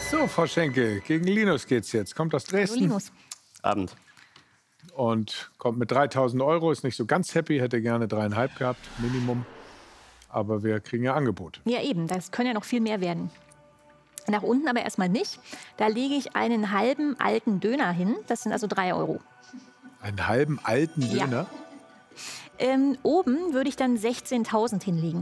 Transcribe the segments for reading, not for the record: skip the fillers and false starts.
So, Frau Schenke, gegen Linus geht's jetzt. Kommt aus Hallo, Dresden Linus. Abend. und kommt mit 3.000 Euro. Ist nicht so ganz happy, hätte gerne 3,5 gehabt, Minimum. Aber wir kriegen ja Angebot. Ja, eben, das können ja noch viel mehr werden. Nach unten aber erstmal nicht. Da lege ich einen halben alten Döner hin. Das sind also 3 Euro. Einen halben alten Ja. Döner? Oben würde ich dann 16.000 hinlegen.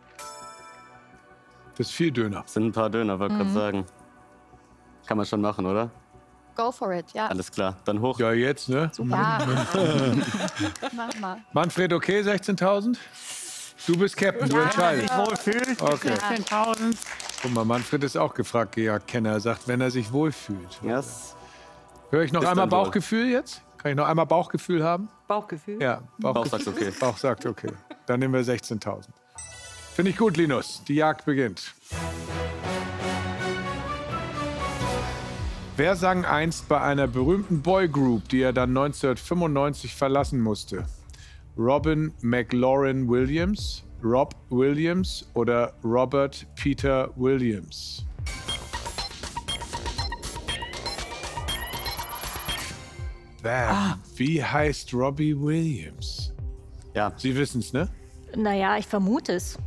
Das ist viel Döner. Das sind ein paar Döner, wollte gerade sagen. Kann man schon machen, oder? Go for it, ja. Alles klar, dann hoch. Ja, jetzt, ne? Ja. Mach mal. Manfred, okay, 16.000? Du bist Captain, du entscheidest. Wohlfühlt. Okay. 16.000. Guck mal, Manfred ist auch gefragt, Gejagdkenner. Er sagt, wenn er sich wohlfühlt. Yes. Höre ich noch Ist einmal dann wohl. Bauchgefühl jetzt? Kann ich noch einmal Bauchgefühl haben? Bauchgefühl. Ja, Bauch sagt okay. Bauch sagt okay. Dann nehmen wir 16.000. Finde ich gut, Linus. Die Jagd beginnt. Wer sang einst bei einer berühmten Boygroup, die er dann 1995 verlassen musste? Robin McLaurin Williams, Rob Williams oder Robert Peter Williams? Bam. Wie heißt Robbie Williams? Ja, Sie wissen es, ne? Naja, ich vermute es.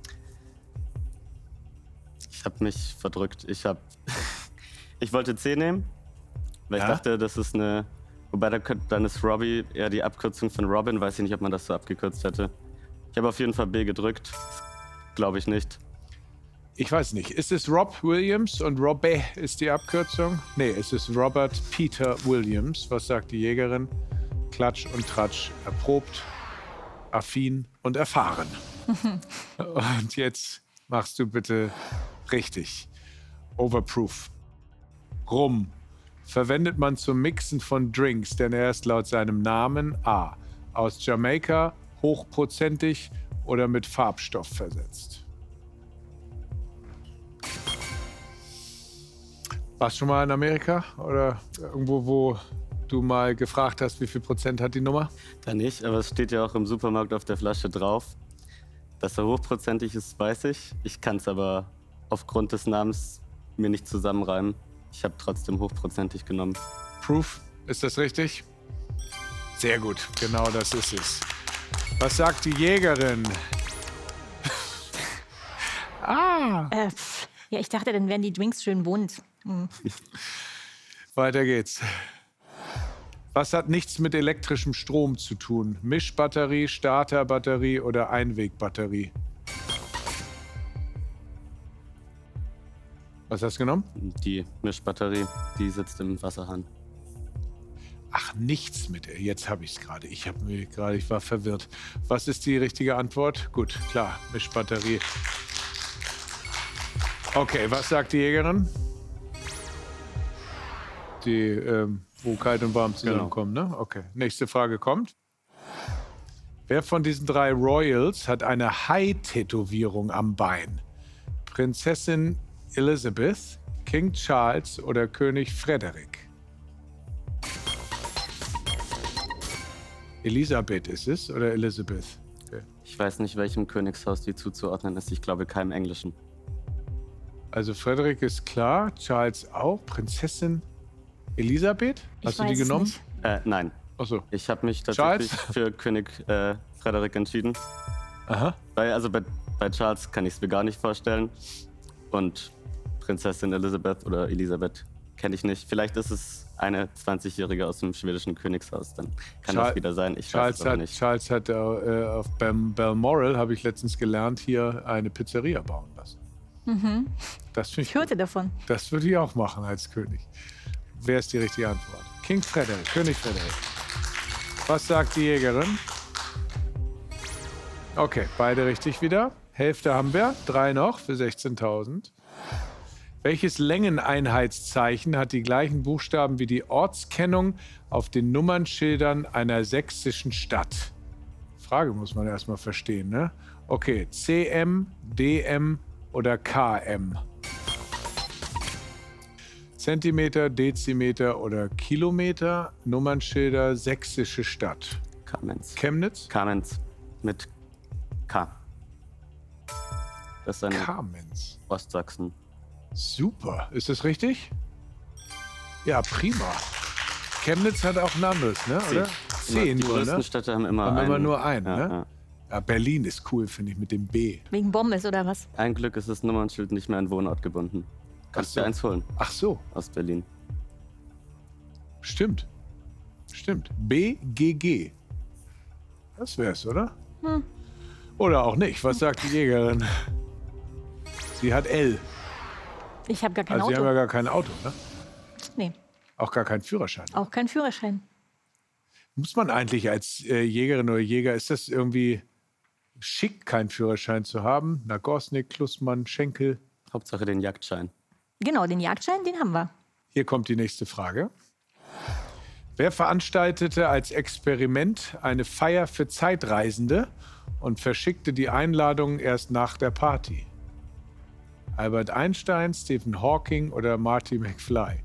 ich habe mich verdrückt. Ich wollte C nehmen, weil Ja? ich dachte, das ist eine... Wobei, dann ist Robbie eher die Abkürzung von Robin. Weiß ich nicht, ob man das so abgekürzt hätte. Ich habe auf jeden Fall B gedrückt. Glaube ich nicht. Ich weiß nicht. Ist es Rob Williams und Robbe ist die Abkürzung? Nee, es ist Robert Peter Williams. Was sagt die Jägerin? Klatsch und Tratsch. Erprobt, affin und erfahren. Und jetzt machst du bitte richtig. Overproof. Rum. Verwendet man zum Mixen von Drinks, denn er ist laut seinem Namen A. Aus Jamaika, hochprozentig oder mit Farbstoff versetzt. Warst du schon mal in Amerika oder irgendwo, wo du mal gefragt hast, wie viel Prozent hat die Nummer? Da nicht, aber es steht ja auch im Supermarkt auf der Flasche drauf. Dass er hochprozentig ist, weiß ich. Ich kann es aber aufgrund des Namens mir nicht zusammenreimen. Ich habe trotzdem hochprozentig genommen. Proof, ist das richtig? Sehr gut, genau das ist es. Was sagt die Jägerin? Ja, ich dachte, dann wären die Drinks schön bunt. Weiter geht's. Was hat nichts mit elektrischem Strom zu tun? Mischbatterie, Starterbatterie oder Einwegbatterie? Was hast du genommen? Die Mischbatterie, die sitzt im Wasserhahn. Ach, nichts mit. Jetzt habe ich es gerade. Ich war verwirrt. Was ist die richtige Antwort? Gut, klar, Mischbatterie. Okay, was sagt die Jägerin? Die, wo kalt und warm zusammenkommen, ne? Okay, nächste Frage kommt. Wer von diesen 3 Royals hat eine Hai-Tätowierung am Bein? Prinzessin Elizabeth, King Charles oder König Frederik? Elisabeth ist es oder Elizabeth? Okay. Ich weiß nicht, welchem Königshaus die zuzuordnen ist. Ich glaube keinem Englischen. Also Frederik ist klar, Charles auch. Prinzessin Elisabeth? Hast du die weiß es genommen? nicht. Nein. Achso. Ich habe mich tatsächlich Charles? für König Frederik entschieden. Aha. Weil, also bei Charles kann ich es mir gar nicht vorstellen. Und Prinzessin Elizabeth oder Elisabeth kenne ich nicht. Vielleicht ist es eine 20-Jährige aus dem schwedischen Königshaus. Dann kann das wieder sein. Ich weiß es aber nicht. Charles hat auf Balmoral, habe ich letztens gelernt, hier eine Pizzeria bauen lassen. Das finde ich Ich hörte davon. Das würde ich auch machen als König. Wer ist die richtige Antwort? King Frederik, König Frederik. Was sagt die Jägerin? Okay, beide richtig wieder. Hälfte haben wir, 3 noch für 16.000. Welches Längeneinheitszeichen hat die gleichen Buchstaben wie die Ortskennung auf den Nummernschildern einer sächsischen Stadt? Frage muss man erstmal verstehen, ne? Okay, CM, DM oder KM? Zentimeter, Dezimeter oder Kilometer, Nummernschilder, sächsische Stadt. Kamenz. Chemnitz? Kamenz mit K. Das ist eine Kamenz. Ostsachsen. Super. Ist das richtig? Ja, prima. Chemnitz hat auch ein anderes, ne? Oder? 10 Die nur, größten ne? Städte haben immer Haben einen. immer nur einen, Ja, ne? ja. Ja, Berlin ist cool, finde ich, mit dem B. Wegen Bommes oder was? Ein Glück ist das Nummernschild nicht mehr an Wohnort gebunden. Kannst Ach so. du eins holen Ach so, aus Berlin. stimmt. Stimmt. BGG. Das wär's, oder? Oder auch nicht. Was sagt die Jägerin? Sie hat L. Ich habe gar kein Also Sie Auto. haben ja gar kein Auto, ne? Nee, Auch gar keinen Führerschein. auch kein Führerschein. Muss man eigentlich als Jägerin oder Jäger, ist das irgendwie schick, keinen Führerschein zu haben? Nagornik, Klussmann, Schenkel. Hauptsache den Jagdschein. Genau, den Jagdschein, den haben wir. Hier kommt die nächste Frage. Wer veranstaltete als Experiment eine Feier für Zeitreisende und verschickte die Einladungen erst nach der Party? Albert Einstein, Stephen Hawking oder Marty McFly?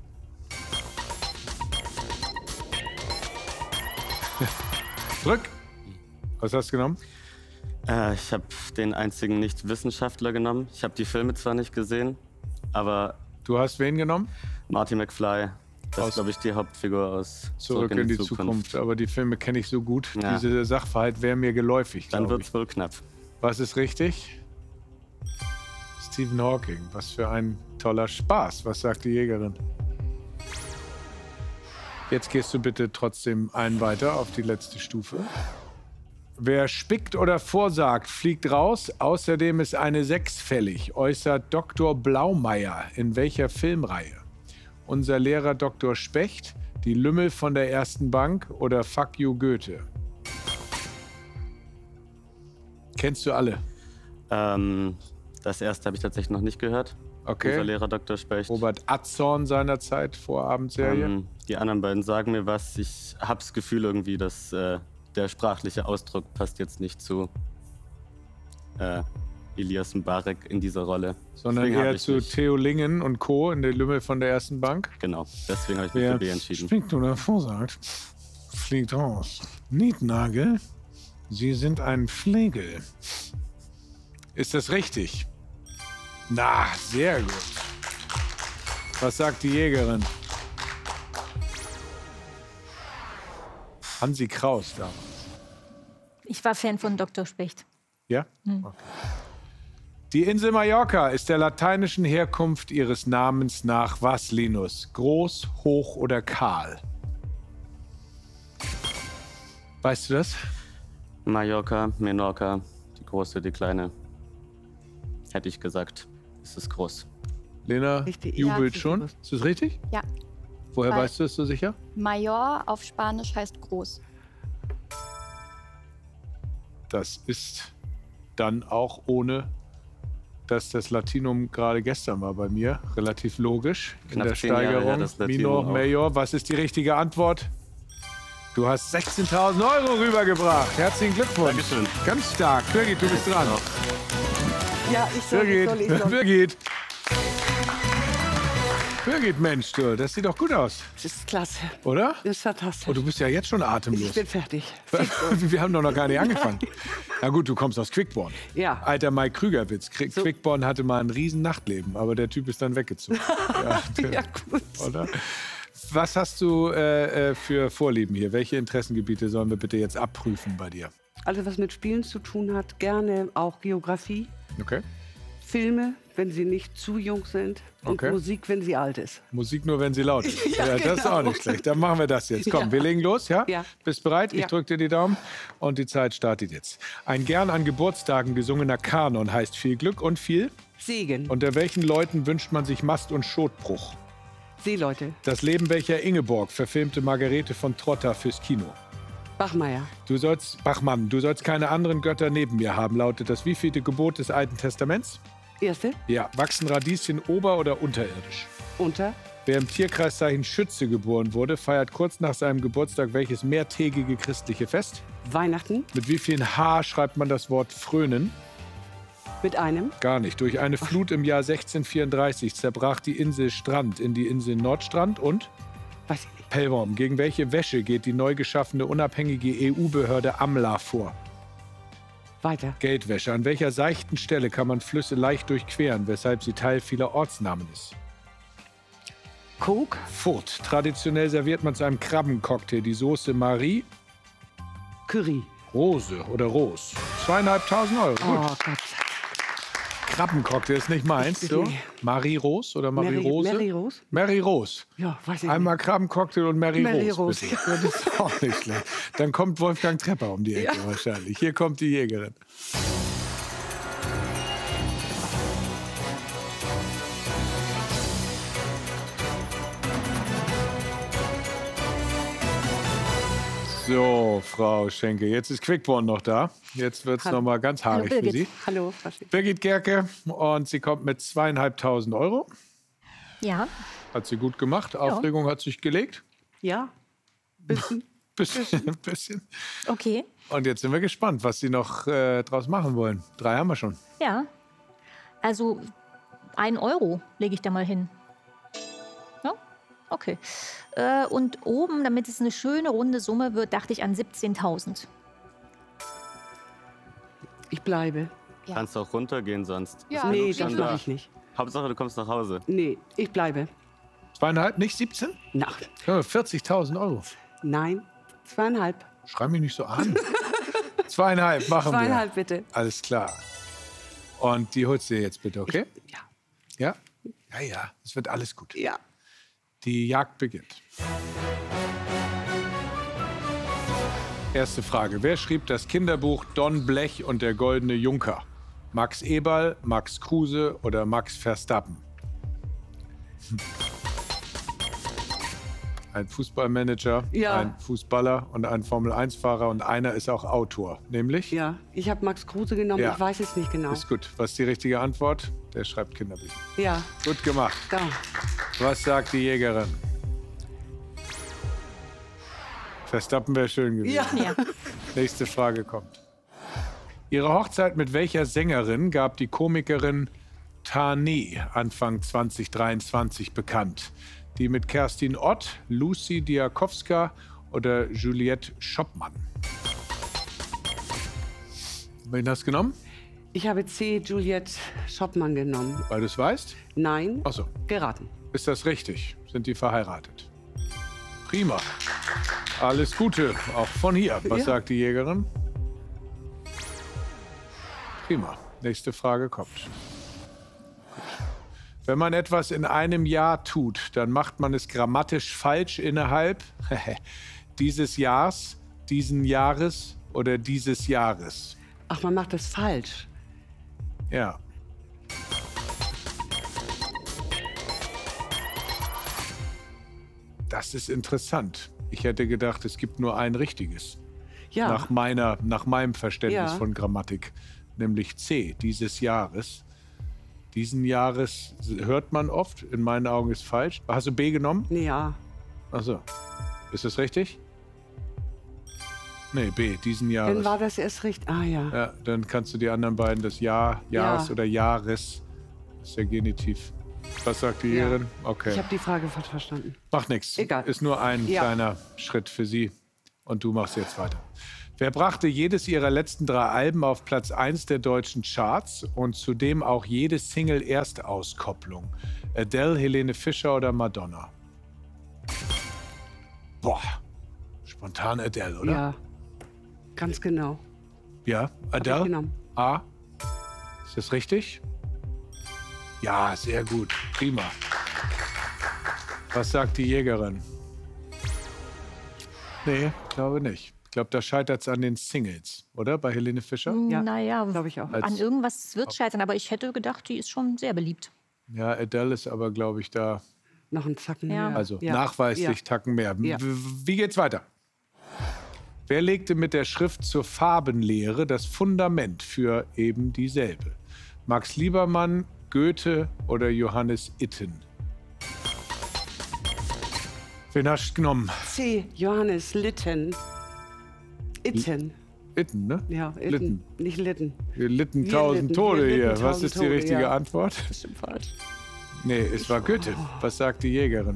Drück. Was hast du genommen? Ich habe den einzigen Nicht-Wissenschaftler genommen. Ich habe die Filme zwar nicht gesehen, aber Du hast wen genommen? Marty McFly, das Aus- ist, glaube ich, die Hauptfigur aus Zurück in die Zukunft. Aber die Filme kenne ich so gut. Ja. Dieser Sachverhalt wäre mir geläufig, Dann glaube wird ich. es wohl knapp. Was ist richtig? Stephen Hawking. Was für ein toller Spaß. Was sagt die Jägerin? Jetzt gehst du bitte trotzdem einen weiter auf die letzte Stufe. Wer spickt oder vorsagt, fliegt raus. Außerdem ist eine 6 fällig, äußert Dr. Blaumeier in welcher Filmreihe? Unser Lehrer Dr. Specht, die Lümmel von der ersten Bank oder Fuck you Goethe? Kennst du alle? Das erste habe ich tatsächlich noch nicht gehört. Okay. Unser Lehrer Dr. Specht. Robert Atzorn seinerzeit, Vorabendserie. Die anderen beiden sagen mir was. Ich habe das Gefühl irgendwie, dass der sprachliche Ausdruck passt jetzt nicht zu Elias Mbarek in dieser Rolle. Sondern Deswegen hab eher ich zu mich- Theo Lingen und Co. in der Lümmel von der ersten Bank. Genau, deswegen habe ich mich für B entschieden. spickt oder vorsagt, fliegt raus. Nietnagel, Sie sind ein Flegel. Ist das richtig? Na, sehr gut. Was sagt die Jägerin? Hansi Kraus damals. Ich war Fan von Dr. Specht. Ja? Okay. Die Insel Mallorca ist der lateinischen Herkunft ihres Namens nach was, Linus? Groß, hoch oder kahl? Weißt du das? Mallorca, Menorca, die große, die kleine. Hätte ich gesagt, ist es groß. Lena Richtig. jubelt Ja, schon. Ist das richtig? Ja. Woher Weil- weißt du es so sicher? Major auf Spanisch heißt groß. Das ist dann auch ohne, dass das Latinum gerade gestern war bei mir, relativ logisch in Knapp der 10 Jahre her, Steigerung. das Latinum Minor, auch. Major, was ist die richtige Antwort? Du hast 16.000 Euro rübergebracht. Herzlichen Glückwunsch. Dankeschön. Ganz stark. Birgit, du bist dran. Ja, ich soll. Birgit. Birgit, Mensch, du, das sieht doch gut aus, Das ist klasse. oder? Das ist fantastisch. Oh, du bist ja jetzt schon atemlos. Ich bin fertig. Wir haben doch noch gar nicht angefangen. Na gut, du kommst aus Quickborn. Ja. Alter Mike Krügerwitz. Quickborn hatte mal ein riesen Nachtleben, aber der Typ ist dann weggezogen. Ja, Ja, gut. oder? Was hast du für Vorlieben hier? Welche Interessengebiete sollen wir bitte jetzt abprüfen bei dir? Alles, was mit Spielen zu tun hat, gerne auch Geografie, Okay. Filme, wenn sie nicht zu jung sind, und Okay. Musik, wenn sie alt ist. Musik nur, wenn sie laut ist. Ja, Das ist auch genau. nicht schlecht. Dann machen wir das jetzt. Komm, Ja. wir legen los, ja? Ja. Bist bereit? Ich Ja. drücke dir die Daumen und die Zeit startet jetzt. Ein gern an Geburtstagen gesungener Kanon heißt viel Glück und viel. Segen, Unter welchen Leuten wünscht man sich Mast- und Schotbruch? Seeleute, Das Leben welcher Ingeborg verfilmte Margarete von Trotta fürs Kino. Bachmeier, Bachmann, du sollst keine anderen Götter neben mir haben, lautet das wievielte Gebot des Alten Testaments? Erste, Ja, wachsen Radieschen ober- oder unterirdisch? unter, Wer im Tierkreiszeichen Schütze geboren wurde, feiert kurz nach seinem Geburtstag welches mehrtägige christliche Fest? Weihnachten, Mit wie vielen H schreibt man das Wort frönen? mit einem, Gar nicht. Durch eine Flut im Jahr 1634 zerbrach die Insel Strand in die Insel Nordstrand und weiß ich nicht, Pellworm. Gegen welche Wäsche geht die neu geschaffene unabhängige EU-Behörde AMLA vor? Weiter. Geldwäsche. An welcher seichten Stelle kann man Flüsse leicht durchqueren, weshalb sie Teil vieler Ortsnamen ist? Coke. Furt. Traditionell serviert man zu einem Krabbencocktail die Soße Marie, Curry. Rose oder Ros. 2.500 Euro. Oh Gut. Gott. Krabbencocktail ist nicht meins. So. Nee. Marie Rose oder Marie Rose? Mary Rose? Mary Rose. Ja, weiß ich Einmal Krabbencocktail und Mary Rose. bitte. Das ist auch nicht schlecht. Dann kommt Wolfgang Trepper um die Ecke wahrscheinlich. Hier kommt die Jägerin. So, Frau Schenke, jetzt ist Quickborn noch da. Jetzt wird es Hallo. noch mal ganz haarig für Birgit. Sie. Hallo, Fassi. Birgit Gerke und sie kommt mit 2.500 Euro. Ja, Hat sie gut gemacht. Aufregung hat sich gelegt. Ja, bisschen. Bisschen. okay. Und jetzt sind wir gespannt, was Sie noch draus machen wollen. 3 haben wir schon. Ja. Also 1 Euro lege ich da mal hin. Ja, okay. Und oben, damit es eine schöne runde Summe wird, dachte ich an 17.000. Ich bleibe. Ja. Kannst auch runtergehen sonst. Ja, Ist Nee, genug das schon mache da. ich nicht. Hauptsache, du kommst nach Hause. Nee, ich bleibe. 2,5, nicht 17? Na, 40.000 Euro. nein, 2,5. Schrei mich nicht so an. 2,5 machen wir. 2,5 bitte. Alles klar. Und die holst du dir jetzt bitte, okay? Ja. Ja? Ja, ja. Es wird alles gut. Ja. Die Jagd beginnt. Erste Frage. Wer schrieb das Kinderbuch Don Blech und der goldene Junker? Max Eberl, Max Kruse oder Max Verstappen? Ein Fußballmanager, Ja. ein Fußballer und ein Formel-1-Fahrer und einer ist auch Autor. Nämlich? Ja, ich habe Max Kruse genommen, Ja. ich weiß es nicht genau. Ist gut. Was ist die richtige Antwort? Der schreibt Kinderbücher. Ja, Gut gemacht. da. Was sagt die Jägerin? Verstappen wäre schön gewesen. Ja. Ja. Nächste Frage kommt. Ihre Hochzeit mit welcher Sängerin gab die Komikerin Tane Anfang 2023 bekannt? Die mit Kerstin Ott, Lucy Diakowska oder Juliette Schoppmann? Wen hast du genommen? Ich habe C. Juliette Schoppmann genommen. Weil du es weißt? Nein, Achso, geraten. ist das richtig? Sind die verheiratet? Prima. Alles Gute, auch von hier. Was Ja. sagt die Jägerin? Prima. Nächste Frage kommt. Wenn man etwas in einem Jahr tut, dann macht man es grammatisch falsch innerhalb dieses Jahres, diesen Jahres oder dieses Jahres. Ach, man macht das falsch. Ja. Das ist interessant. Ich hätte gedacht, es gibt nur ein richtiges. Ja, Nach meinem Verständnis Ja. von Grammatik. Nämlich C, dieses Jahres. Diesen Jahres hört man oft. In meinen Augen ist falsch. Hast du B genommen? nee, ja. Achso. Ist das richtig? Nee, B, diesen Jahres. Dann war das erst richtig. Ah ja. Ja, dann kannst du die anderen beiden, das Jahr, Jahres Ja. oder Jahres, das ist der Genitiv. Was sagt die Ja. Jägerin? Okay. Ich habe die Frage falsch verstanden. Macht nichts. Egal. Ist nur ein Ja. kleiner Schritt für Sie. Und du machst jetzt weiter. Wer brachte jedes ihrer letzten 3 Alben auf Platz 1 der deutschen Charts und zudem auch jede Single-Erstauskopplung? Adele, Helene Fischer oder Madonna? Boah, spontan Adele, oder? Ja, ganz genau. Ja, Hab ich Adele? genommen. A. Ist das richtig? Ja, sehr gut. Prima. Was sagt die Jägerin? Nee, glaube nicht. Ich glaube, da scheitert es an den Singles, oder? Bei Helene Fischer? Ja, Naja, glaube ich auch. Als- an irgendwas wird scheitern, aber ich hätte gedacht, die ist schon sehr beliebt. Ja, Adele ist aber, glaube ich, da, Noch ein Zacken Ja. höher. also Ja. nachweislich Ja. Tacken mehr. Ja. Wie geht's weiter? Wer legte mit der Schrift zur Farbenlehre das Fundament für eben dieselbe? Max Liebermann, Goethe oder Johannes Itten? Wen hast du genommen? C. Johannes Litten. Itten. Itten, ne? Ja, Itten. Litten. Nicht Litten. Wir litten Wir 1000 litten, Tode wir litten hier. Was 1000 ist die Tode, richtige ja. Antwort? Bestimmt falsch. Nee, es war Goethe. Was sagt die Jägerin?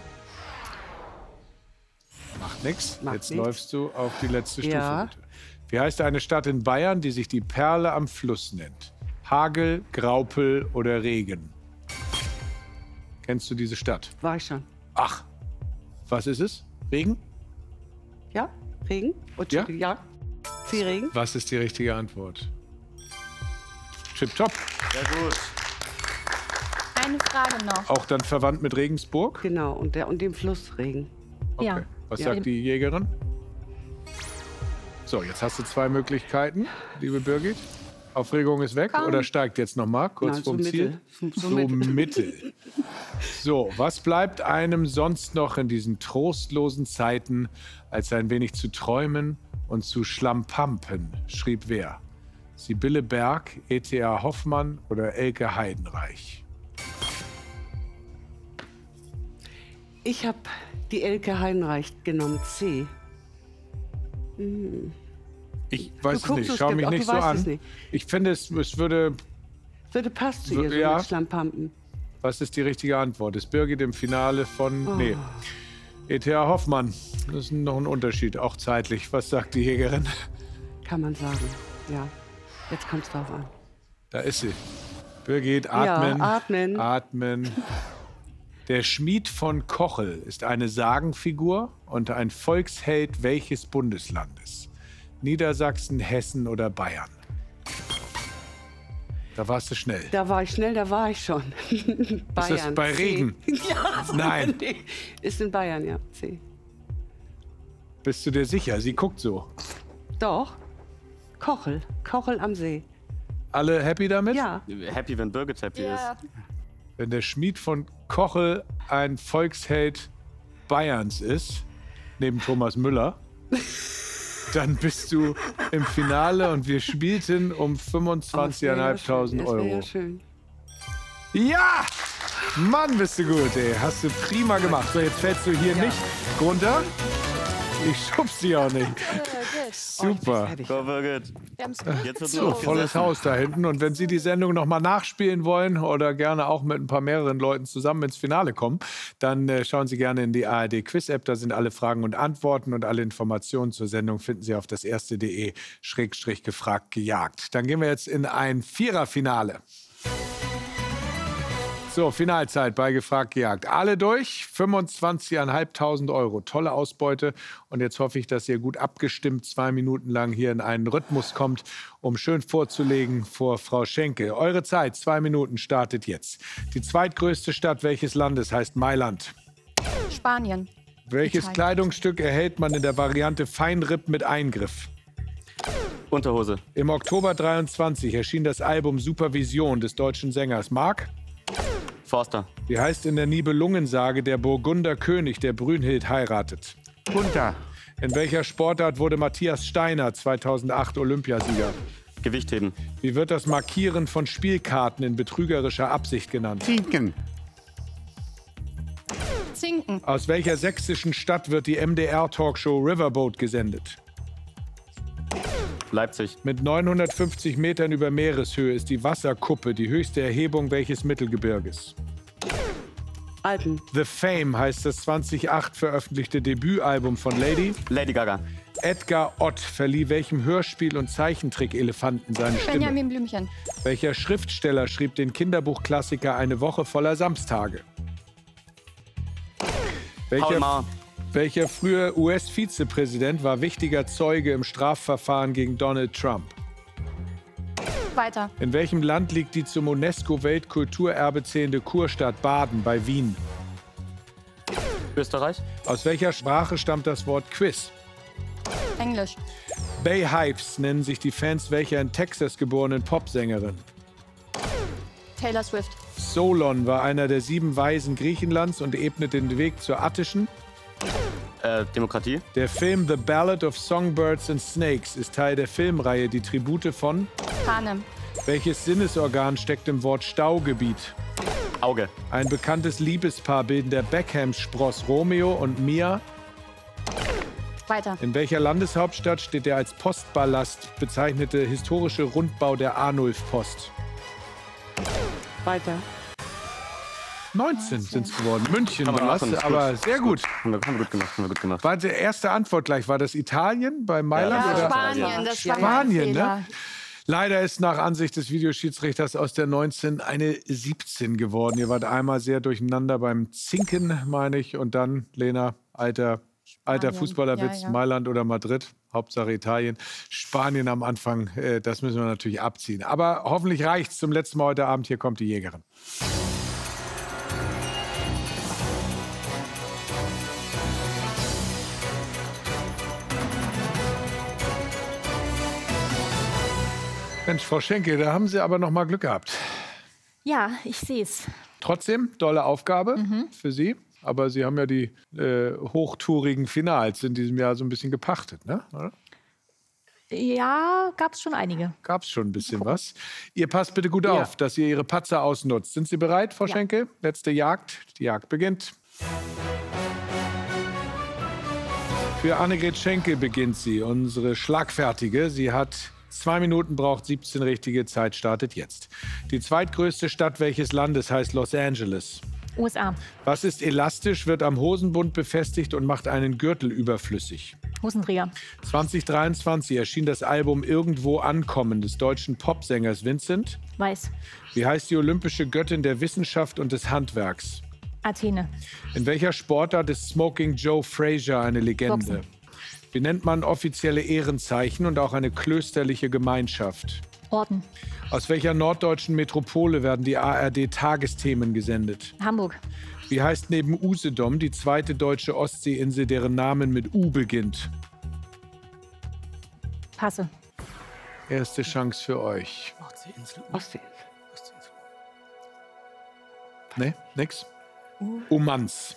Macht nix. Macht Jetzt nix. läufst du auf die letzte Stufe. Ja. Bitte. Wie heißt eine Stadt in Bayern, die sich die Perle am Fluss nennt? Hagel, Graupel oder Regen? Kennst du diese Stadt? War ich schon. Ach, was ist es? Regen? Ja? Regen? Ja? Ja. Viel Regen? Was ist die richtige Antwort? Tipptopp. Sehr gut. Eine Frage noch. Auch dann verwandt mit Regensburg? Genau, und dem Fluss Regen. Okay. Ja. Was Ja. sagt die Jägerin? So, jetzt hast du 2 Möglichkeiten, liebe Birgit. Aufregung ist weg Komm. oder steigt jetzt noch mal kurz Nein, vorm so Ziel? mittel. So Mittel. So, was bleibt einem sonst noch in diesen trostlosen Zeiten, als ein wenig zu träumen und zu schlampampen, schrieb wer? Sibylle Berg, E.T.A. Hoffmann oder Elke Heidenreich? Ich habe die Elke Heidenreich genommen, C. Ich weiß es guckst nicht, es schau mich auch, nicht du so weißt es an. nicht. Ich finde, es würde... Würde passt zu ihr, so Ja. mit Schlammpampen. Was ist die richtige Antwort? Ist Birgit im Finale von... Oh. Nee. E.T.A. Hoffmann. Das ist noch ein Unterschied, auch zeitlich. Was sagt die Jägerin? Kann man sagen, ja. Jetzt kommt es drauf an. Da ist sie. Birgit, atmen. Ja, atmen. Atmen. Der Schmied von Kochel ist eine Sagenfigur und ein Volksheld welches Bundeslandes? Niedersachsen, Hessen oder Bayern? Da warst du schnell. Da war ich schnell, da war ich schon. Bayern. Ist das bei C. Regen? Ja, Nein. nee. Ist in Bayern, ja. C. Bist du dir sicher? Sie guckt so. Doch. Kochel. Kochel am See. Alle happy damit? Ja. Happy, wenn Birgit happy Ja. ist. Wenn der Schmied von Kochel ein Volksheld Bayerns ist, neben Thomas Müller, dann bist du im Finale und wir spielten um Das wär ja 25.500 Euro. ja schön. Ja! Mann, bist du gut, ey. Hast du prima gemacht. So, jetzt fällst du hier nicht runter. Ich schub's dich auch nicht. Super. Fertig. Go, Birgit. Wir haben's Jetzt wird So, nur volles Haus da hinten. Und wenn Sie die Sendung nochmal nachspielen wollen oder gerne auch mit ein paar mehreren Leuten zusammen ins Finale kommen, dann schauen Sie gerne in die ARD Quiz-App. Da sind alle Fragen und Antworten und alle Informationen zur Sendung finden Sie auf das erste.de/gefragt gejagt. Dann gehen wir jetzt in ein Viererfinale. So, Finalzeit bei Gefragt gejagt. Alle durch, 25.500 Euro. Tolle Ausbeute. Und jetzt hoffe ich, dass ihr gut abgestimmt 2 Minuten lang hier in einen Rhythmus kommt, um schön vorzulegen vor Frau Schenke. Eure Zeit, 2 Minuten, startet jetzt. Die zweitgrößte Stadt welches Landes heißt Mailand? Spanien. Welches Italien. Kleidungsstück erhält man in der Variante Feinripp mit Eingriff? Unterhose. Im Oktober 23 erschien das Album Supervision des deutschen Sängers Mark. Forster. Wie heißt in der Nibelungensage der Burgunder König, der Brünnhild heiratet? Gunther. In welcher Sportart wurde Matthias Steiner 2008 Olympiasieger? Gewichtheben. Wie wird das Markieren von Spielkarten in betrügerischer Absicht genannt? Zinken. Zinken. Aus welcher sächsischen Stadt wird die MDR-Talkshow Riverboat gesendet? Leipzig. Mit 950 Metern über Meereshöhe ist die Wasserkuppe die höchste Erhebung welches Mittelgebirges? Alpen. The Fame heißt das 2008 veröffentlichte Debütalbum von Lady. Lady Gaga. Edgar Ott verlieh welchem Hörspiel- und Zeichentrick-Elefanten seine Stimme? Benjamin Blümchen. Welcher Schriftsteller schrieb den Kinderbuchklassiker Eine Woche voller Samstage? Paul Maar. Welcher frühere US-Vizepräsident war wichtiger Zeuge im Strafverfahren gegen Donald Trump? Weiter. In welchem Land liegt die zum UNESCO-Weltkulturerbe zählende Kurstadt Baden bei Wien? Österreich. Aus welcher Sprache stammt das Wort Quiz? Englisch. Bayhives nennen sich die Fans welcher in Texas geborenen Popsängerin. Taylor Swift. Solon war einer der 7 Weisen Griechenlands und ebnet den Weg zur attischen. Demokratie. Der Film The Ballad of Songbirds and Snakes ist Teil der Filmreihe Die Tribute von. Panem. Welches Sinnesorgan steckt im Wort Staugebiet? Auge. Ein bekanntes Liebespaar bilden der Beckham-Spross Romeo und Mia. Weiter. In welcher Landeshauptstadt steht der als Postballast bezeichnete historische Rundbau der Arnulf-Post? Weiter. 19 sind es geworden. München Kann man war es, machen, ist aber gut. sehr gut. Haben wir gut gemacht. War die erste Antwort gleich? War das Italien bei Mailand? Ja, oder? Spanien, das war Spanien, mein Fehler. ne? Leider ist nach Ansicht des Videoschiedsrichters aus der 19 eine 17 geworden. Ihr wart einmal sehr durcheinander beim Zinken, meine ich. Und dann, Lena, alter Fußballerwitz, Ja. Mailand oder Madrid. Hauptsache Italien. Spanien am Anfang, das müssen wir natürlich abziehen. Aber hoffentlich reicht's zum letzten Mal heute Abend. Hier kommt die Jägerin. Mensch, Frau Schenke, da haben Sie aber noch mal Glück gehabt. Ja, ich sehe es. Trotzdem, tolle Aufgabe für Sie. Aber Sie haben ja die hochtourigen Finals in diesem Jahr so ein bisschen gepachtet, ne? Oder? Ja, gab es schon einige. Gab es schon ein bisschen was. Ihr passt bitte gut auf, dass ihr Ihre Patzer ausnutzt. Sind Sie bereit, Frau Schenke? Letzte Jagd. Die Jagd beginnt. Für Annegret Schenke beginnt sie, unsere Schlagfertige. Sie hat 2 Minuten, braucht 17 richtige. Zeit startet jetzt. Die zweitgrößte Stadt welches Landes heißt Los Angeles? USA. Was ist elastisch, wird am Hosenbund befestigt und macht einen Gürtel überflüssig? Hosenträger. 2023 erschien das Album Irgendwo ankommen des deutschen Popsängers Vincent. Weiß. Wie heißt die olympische Göttin der Wissenschaft und des Handwerks? Athene. In welcher Sportart ist Smoking Joe Frazier eine Legende? Boxen. Wie nennt man offizielle Ehrenzeichen und auch eine klösterliche Gemeinschaft? Orden. Aus welcher norddeutschen Metropole werden die ARD-Tagesthemen gesendet? Hamburg. Wie heißt neben Usedom die zweite deutsche Ostseeinsel, deren Namen mit U beginnt? Passe. Erste Chance für euch. Ostsee. Ne, nix? Umans.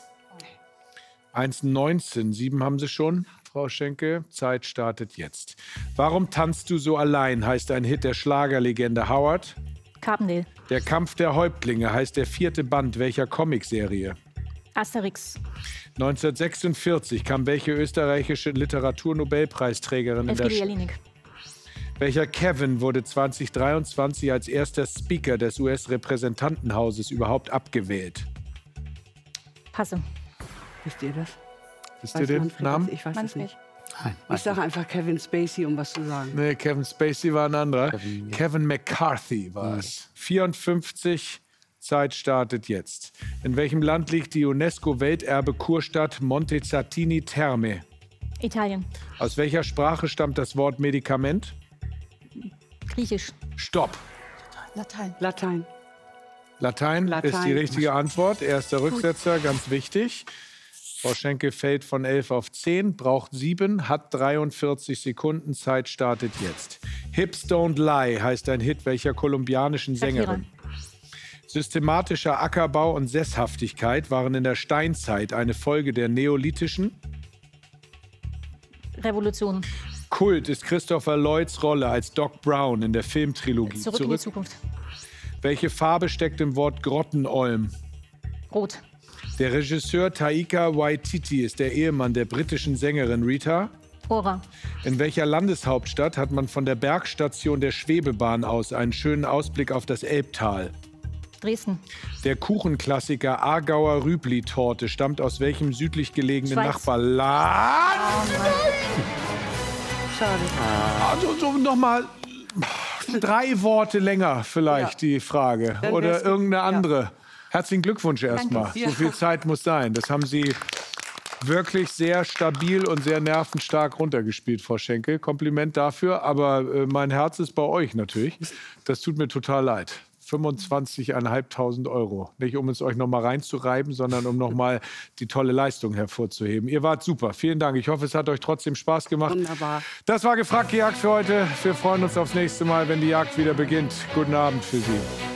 1,19. 7 haben sie schon, Frau Schenke. Zeit startet jetzt. Warum tanzt du so allein, heißt ein Hit der Schlagerlegende Howard. Carpendale. Der Kampf der Häuptlinge heißt der 4. Band welcher Comicserie? Asterix. 1946 kam welche österreichische Literaturnobelpreisträgerin in der Elfriede Jelinek. Welcher Kevin wurde 2023 als erster Speaker des US-Repräsentantenhauses überhaupt abgewählt? Passe. Wisst ihr das? Wisst ihr Weiß den Manfred Namen? das? Ich weiß es Manfred. nicht. Ich sage einfach Kevin Spacey, um was zu sagen. Nee, Kevin Spacey war ein anderer. Kevin McCarthy war es. 54, Zeit startet jetzt. In welchem Land liegt die UNESCO-Welterbe-Kurstadt Montezatini Terme? Italien. Aus welcher Sprache stammt das Wort Medikament? Griechisch. Stopp. Latein. Latein. Latein ist die Latein. richtige Antwort. Erster Rücksetzer, ganz wichtig. Frau Schenke fällt von 11 auf 10, braucht 7, hat 43 Sekunden. Zeit startet jetzt. Hips Don't Lie heißt ein Hit welcher kolumbianischen Sängerin? Systematischer Ackerbau und Sesshaftigkeit waren in der Steinzeit eine Folge der neolithischen. Revolution. Kult ist Christopher Lloyds Rolle als Doc Brown in der Filmtrilogie. Zurück in die Zukunft. Welche Farbe steckt im Wort Grottenolm? Rot. Der Regisseur Taika Waititi ist der Ehemann der britischen Sängerin Rita. Ora. In welcher Landeshauptstadt hat man von der Bergstation der Schwebebahn aus einen schönen Ausblick auf das Elbtal? Dresden. Der Kuchenklassiker Aargauer Rübli-Torte stammt aus welchem südlich gelegenen Schweiz. Nachbarland? Schade. Also so nochmal 3 Worte länger vielleicht die Frage. Dann Oder wär's- irgendeine andere. Herzlichen Glückwunsch erstmal. Ja. So viel Zeit muss sein. Das haben Sie wirklich sehr stabil und sehr nervenstark runtergespielt, Frau Schenke. Kompliment dafür. Aber mein Herz ist bei euch natürlich. Das tut mir total leid. 25.500 Euro. Nicht um es euch noch mal reinzureiben, sondern um noch mal die tolle Leistung hervorzuheben. Ihr wart super. Vielen Dank. Ich hoffe, es hat euch trotzdem Spaß gemacht. Wunderbar. Das war Gefragt Gejagt für heute. Wir freuen uns aufs nächste Mal, wenn die Jagd wieder beginnt. Guten Abend für Sie.